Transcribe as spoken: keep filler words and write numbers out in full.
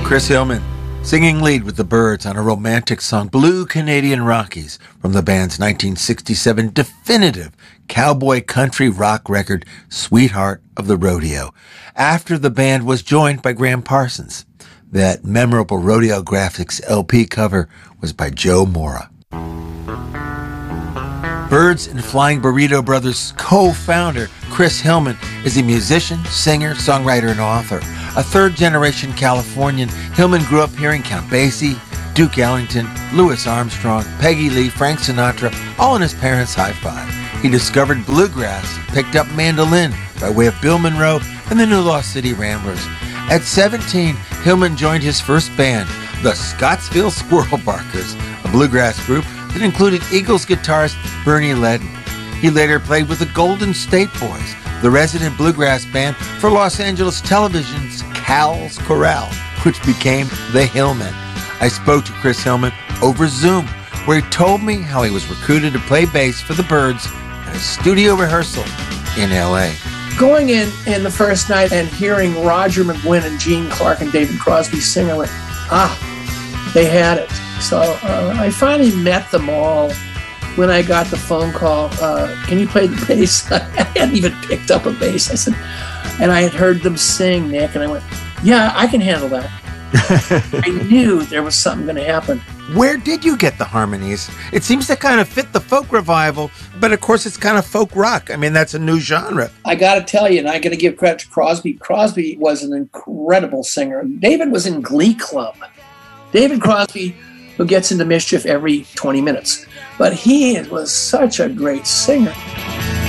Chris Hillman, singing lead with the Byrds on a romantic song, Blue Canadian Rockies, from the band's nineteen sixty-seven definitive cowboy country rock record, Sweetheart of the Rodeo, after the band was joined by Graham Parsons. That memorable Rodeo Graphics L P cover was by Joe Mora. Byrds and Flying Burrito Brothers co-founder Chris Hillman is a musician, singer, songwriter, and author. A third-generation Californian, Hillman grew up hearing Count Basie, Duke Ellington, Louis Armstrong, Peggy Lee, Frank Sinatra, all in his parents' hi-fi. He discovered bluegrass, picked up mandolin by way of Bill Monroe and the New Lost City Ramblers. At seventeen, Hillman joined his first band, the Scottsville Squirrel Barkers, a bluegrass group that included Eagles guitarist Bernie Ledden. He later played with the Golden State Boys, the resident bluegrass band for Los Angeles Television's Cal's Corral, which became the Hillmen. I spoke to Chris Hillman over Zoom, where he told me how he was recruited to play bass for the Byrds at a studio rehearsal in L A. Going in in the first night and hearing Roger McGuinn and Gene Clark and David Crosby sing, I went, ah, they had it. So uh, I finally met them all when I got the phone call, uh, can you play the bass? I hadn't even picked up a bass. I said, and I had heard them sing, Nick, and I went, yeah, I can handle that. I knew there was something going to happen. Where did you get the harmonies? It seems to kind of fit the folk revival, but of course it's kind of folk rock. I mean, that's a new genre. I got to tell you, and I got to give credit to Crosby. Crosby was an incredible singer. David was in Glee Club. David Crosby, who gets into mischief every twenty minutes. But he was such a great singer.